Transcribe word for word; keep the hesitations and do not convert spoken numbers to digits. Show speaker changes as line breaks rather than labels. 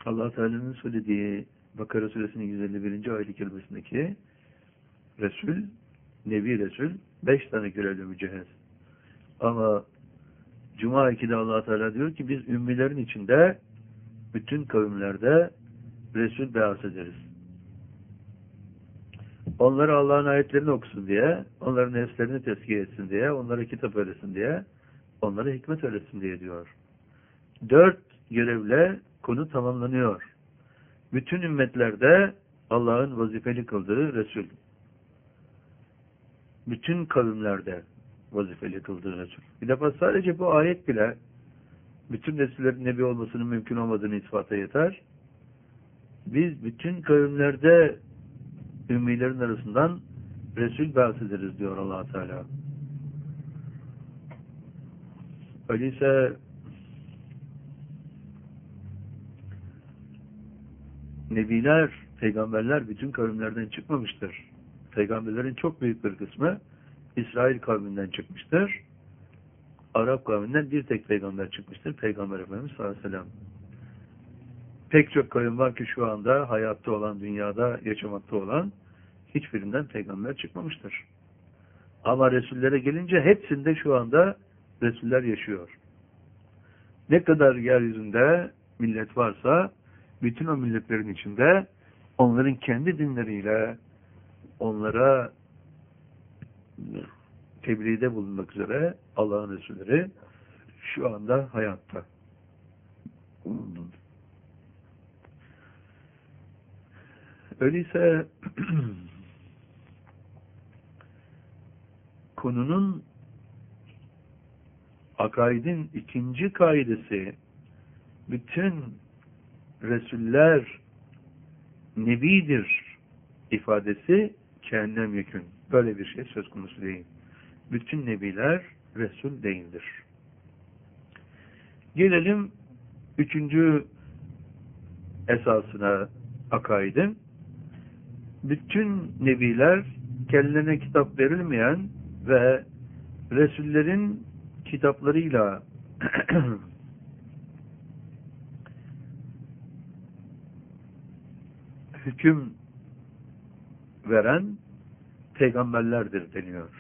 Allah Teala'nın söylediği Bakara Suresinin yüz elli birinci ayet-i kerimesindeki Resul, Nebi Resul beş tane görevle mücehhez. Ama Cuma ikide Allah Teala diyor ki biz ümmilerin içinde bütün kavimlerde Resul beas ederiz. Onlara Allah'ın ayetlerini okusun diye, onların nefslerini tezkiye etsin diye, onlara kitap öğretsin diye, onlara hikmet öğretsin diye diyor. Dört görevle konu tamamlanıyor. Bütün ümmetlerde Allah'ın vazifeli kıldığı Resul. Bütün kavimlerde vazifeli kıldığı Resul. Bir defa sadece bu ayet bile bütün Resullerin Nebi olmasının mümkün olmadığını ispata yeter. Biz bütün kavimlerde ümmilerin arasından Resul bahsederiz diyor Allah Teala. Öyleyse Nebiler, peygamberler bütün kavimlerden çıkmamıştır. Peygamberlerin çok büyük bir kısmı İsrail kavminden çıkmıştır. Arap kavminden bir tek peygamber çıkmıştır. Peygamber Efendimiz sallallahu aleyhi ve sellem. Pek çok kavim var ki şu anda hayatta olan, dünyada yaşamakta olan hiçbirinden peygamber çıkmamıştır. Ama Resullere gelince hepsinde şu anda Resuller yaşıyor. Ne kadar yeryüzünde millet varsa bütün o milletlerin içinde onların kendi dinleriyle onlara tebliğde bulunmak üzere Allah'ın Resulleri şu anda hayatta. Öyleyse konunun akaidin ikinci kaidesi bütün Resuller Nebidir ifadesi kendim yekün. Böyle bir şey söz konusu değil. Bütün Nebiler Resul değildir. Gelelim üçüncü esasına akaidin. Bütün Nebiler kendilerine kitap verilmeyen ve Resullerin kitaplarıyla hüküm veren peygamberlerdir deniyor.